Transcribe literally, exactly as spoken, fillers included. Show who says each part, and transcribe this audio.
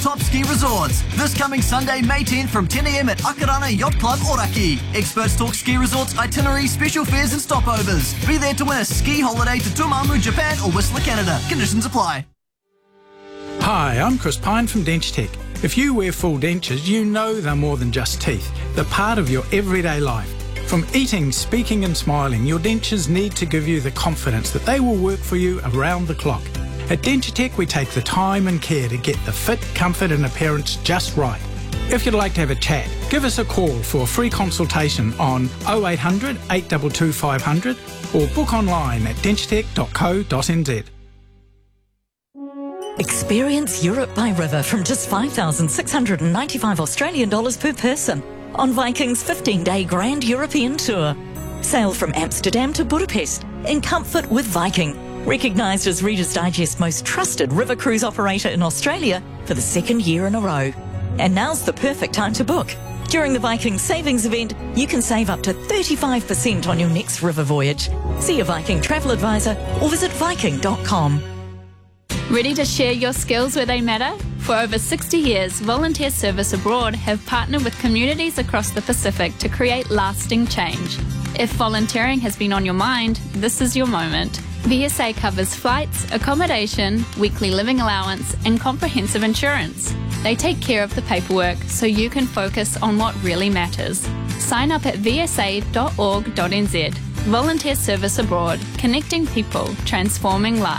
Speaker 1: top ski resorts. This coming Sunday, May tenth from ten a m at Akarana Yacht Club, Oraki. Experts talk ski resorts, itineraries, special fares and stopovers. Be there to win a ski holiday to Tumamu, Japan or Whistler, Canada. Conditions apply.
Speaker 2: Hi, I'm Chris Pine from Dentitech. If you wear full dentures, you know they're more than just teeth. They're part of your everyday life. From eating, speaking and smiling, your dentures need to give you the confidence that they will work for you around the clock. At Dentitech, we take the time and care to get the fit, comfort and appearance just right. If you'd like to have a chat, give us a call for a free consultation on oh eight hundred, eight two two, five hundred or book online at dentitech dot co dot n z.
Speaker 3: Experience Europe by river from just five thousand six hundred ninety-five Australian dollars per person on Viking's fifteen-day Grand European Tour. Sail from Amsterdam to Budapest in comfort with Viking, recognised as Reader's Digest most trusted river cruise operator in Australia for the second year in a row. And now's the perfect time to book. During the Viking Savings event, you can save up to thirty-five percent on your next river voyage. See a Viking travel advisor or visit viking dot com.
Speaker 4: Ready to share your skills where they matter? For over sixty years, Volunteer Service Abroad have partnered with communities across the Pacific to create lasting change. If volunteering has been on your mind, this is your moment. V S A covers flights, accommodation, weekly living allowance and comprehensive insurance. They take care of the paperwork so you can focus on what really matters. Sign up at v s a dot org dot n z. Volunteer Service Abroad, connecting people, transforming lives.